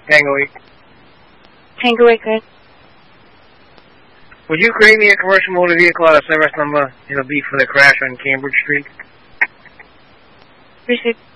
Tango 8. Tango 8, good. Would you create me a commercial motor vehicle out of service number? It'll be for the crash on Cambridge Street. Received.